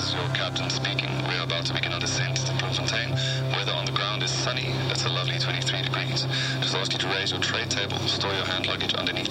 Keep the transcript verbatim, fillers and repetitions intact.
is your captain speaking. We're about to begin our descent to Bloemfontein. Weather on the ground is sunny. It's a lovely twenty-three degrees. Just ask you to raise your tray table, store your hand luggage underneath